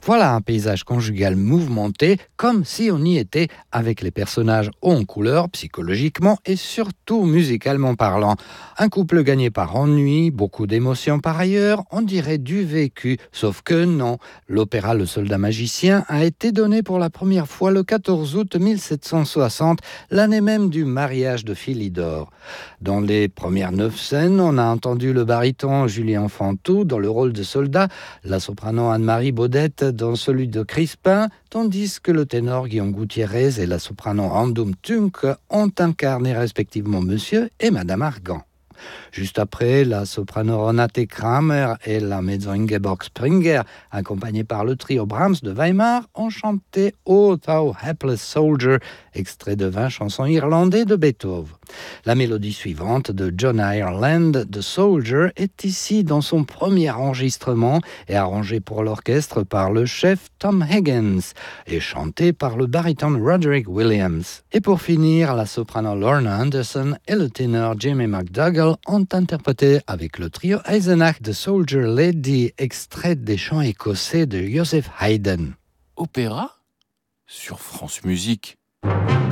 Voilà un paysage conjugal mouvementé, comme si on y était, avec les personnages hauts en couleur, psychologiquement et surtout musicalement parlant. Un couple gagné par ennui, beaucoup d'émotions par ailleurs, on dirait du vécu, sauf que non. L'opéra Le Soldat Magicien a été donné pour la première fois le 14 août 1760, l'année même du mariage de Philidor. Dans les premières 9 scènes, on a entendu le baryton Julien Fantou dans le rôle de soldat, la soprano Anne-Marie Baudette dans celui de Crispin, tandis que le ténor Guillaume Gutiérrez et la soprano Andum Tunk ont incarné respectivement Monsieur et Madame Argan. Juste après, la soprano Renate Kramer et la mezzo Ingeborg Springer, accompagnés par le trio Brahms de Weimar, ont chanté O Thou Hapless Soldier, extrait de 20 chansons irlandais de Beethoven. La mélodie suivante de John Ireland, The Soldier, est ici dans son premier enregistrement et arrangée pour l'orchestre par le chef Tom Higgins et chantée par le baryton Roderick Williams. Et pour finir, la soprano Lorna Anderson et le ténor Jimmy McDougall ont interprété avec le trio Eisenach The Soldier Lady, extrait des chants écossais de Joseph Haydn. Opéra sur France Musique.